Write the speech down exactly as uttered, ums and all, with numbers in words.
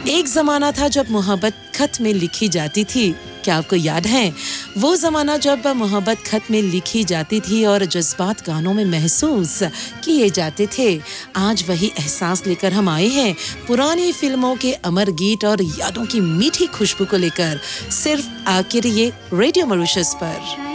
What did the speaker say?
एक ज़माना था जब मोहब्बत खत में लिखी जाती थी। क्या आपको याद है वो ज़माना जब मोहब्बत खत में लिखी जाती थी और जज्बात गानों में महसूस किए जाते थे। आज वही एहसास लेकर हम आए हैं पुरानी फिल्मों के अमर गीत और यादों की मीठी खुशबू को लेकर, सिर्फ आखिर ये रेडियो मॉरिशस पर।